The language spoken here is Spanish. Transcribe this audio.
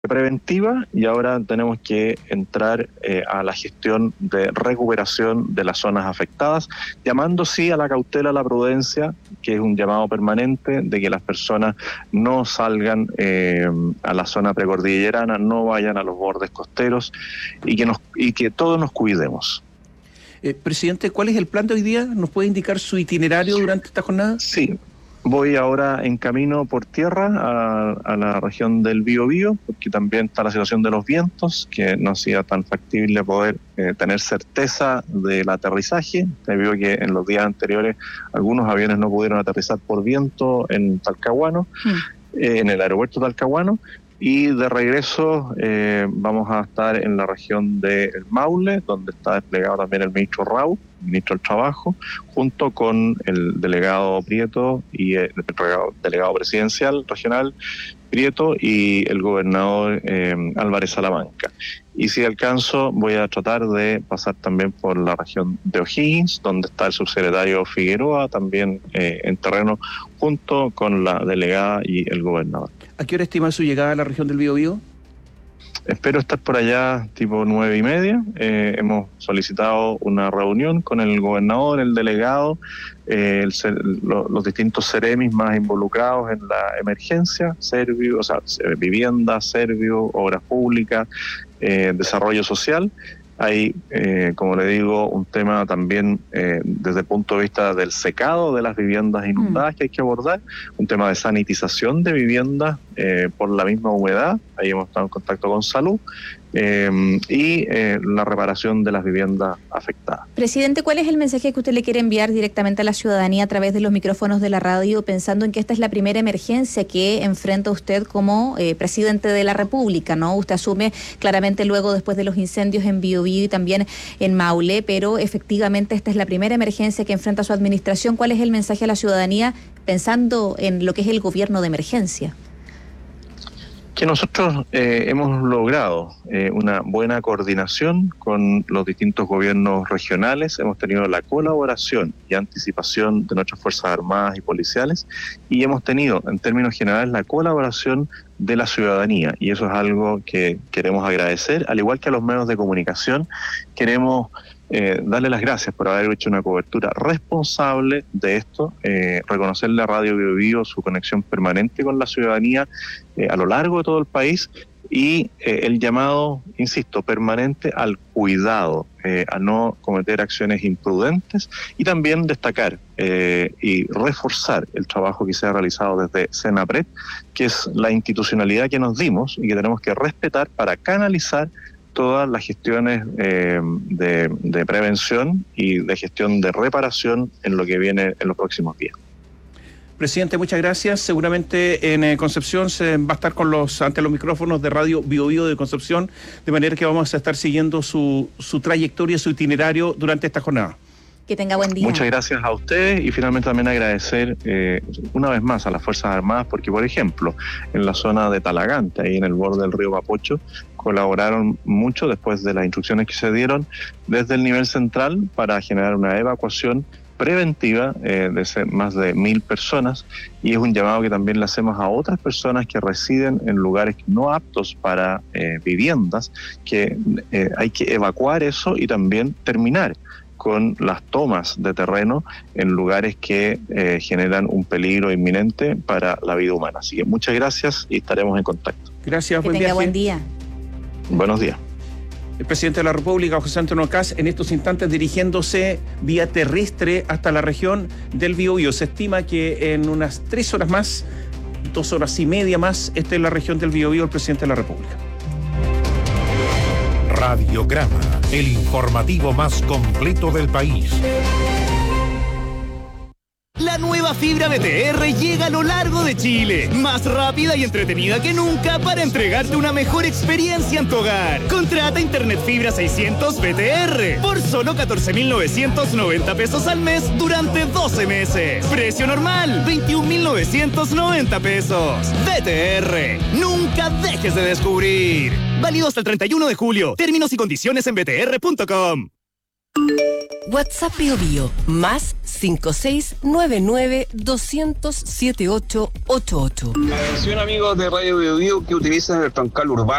preventiva y ahora tenemos que entrar a la gestión de recuperación de las zonas afectadas, llamando sí a la cautela, a la prudencia, que es un llamado permanente de que las personas no salgan a la zona precordillerana, no vayan a los bordes costeros y que todos nos cuidemos. Presidente, ¿cuál es el plan de hoy día? ¿Nos puede indicar su itinerario durante esta jornada? Sí. Voy ahora en camino por tierra a la región del Biobío, porque también está la situación de los vientos, que no sea tan factible poder tener certeza del aterrizaje. Debido a que en los días anteriores algunos aviones no pudieron aterrizar por viento en Talcahuano, en el aeropuerto de Talcahuano. Y de regreso vamos a estar en la región del Maule, donde está desplegado también el ministro Rau, ministro del Trabajo, junto con el delegado Prieto y el delegado presidencial regional Prieto y el gobernador Álvarez Salamanca. Y si alcanzo, voy a tratar de pasar también por la región de O'Higgins, donde está el subsecretario Figueroa, también en terreno, junto con la delegada y el gobernador. ¿A qué hora estima su llegada a la región del Biobío? Espero estar por allá tipo 9:30. Hemos solicitado una reunión con el gobernador, el delegado, los distintos seremis más involucrados en la emergencia, vivienda, Servio, obras públicas, desarrollo social. Hay, como le digo, un tema también desde el punto de vista del secado de las viviendas inundadas que hay que abordar, un tema de sanitización de viviendas por la misma humedad, ahí hemos estado en contacto con salud, y la reparación de las viviendas afectadas. Presidente, ¿cuál es el mensaje que usted le quiere enviar directamente a la ciudadanía a través de los micrófonos de la radio, pensando en que esta es la primera emergencia que enfrenta usted como presidente de la República, ¿no? Usted asume claramente luego después de los incendios en Biobío y también en Maule, pero efectivamente esta es la primera emergencia que enfrenta su administración. ¿Cuál es el mensaje a la ciudadanía pensando en lo que es el gobierno de emergencia? Que nosotros hemos logrado una buena coordinación con los distintos gobiernos regionales, hemos tenido la colaboración y anticipación de nuestras Fuerzas Armadas y policiales y hemos tenido en términos generales la colaboración de la ciudadanía y eso es algo que queremos agradecer, al igual que a los medios de comunicación queremos darle las gracias por haber hecho una cobertura responsable de esto, reconocerle a Radio Biobío su conexión permanente con la ciudadanía a lo largo de todo el país y el llamado, insisto, permanente al cuidado, a no cometer acciones imprudentes y también destacar y reforzar el trabajo que se ha realizado desde Senapred, que es la institucionalidad que nos dimos y que tenemos que respetar para canalizar todas las gestiones de prevención y de gestión de reparación en lo que viene en los próximos días. Presidente, muchas gracias. Seguramente en Concepción se va a estar ante los micrófonos de Radio Biobío de Concepción, de manera que vamos a estar siguiendo su trayectoria, su itinerario durante esta jornada. Que tenga buen día. Muchas gracias a ustedes y finalmente también agradecer una vez más a las Fuerzas Armadas porque, por ejemplo, en la zona de Talagante, ahí en el borde del río Mapocho, colaboraron mucho después de las instrucciones que se dieron desde el nivel central para generar una evacuación preventiva de más de 1.000 personas y es un llamado que también le hacemos a otras personas que residen en lugares no aptos para viviendas, que hay que evacuar eso y también terminar con las tomas de terreno en lugares que generan un peligro inminente para la vida humana. Así que muchas gracias y estaremos en contacto. Gracias, que tenga buen día. Buenos días. El presidente de la República, José Antonio Kast, en estos instantes dirigiéndose vía terrestre hasta la región del Biobío. Se estima que en unas 3 horas más, 2 horas y media más, esté en la región del Biobío el presidente de la República. Radiograma, el informativo más completo del país. La nueva fibra BTR llega a lo largo de Chile, más rápida y entretenida que nunca para entregarte una mejor experiencia en tu hogar. Contrata Internet Fibra 600 BTR por solo 14.990 pesos al mes durante 12 meses. Precio normal, 21.990 pesos. BTR, nunca dejes de descubrir. Válido hasta el 31 de julio. Términos y condiciones en btr.com. WhatsApp Bio Bio, más 5699-200-7888. Atención amigos de Radio Bio Bio que utilizan el troncal urbano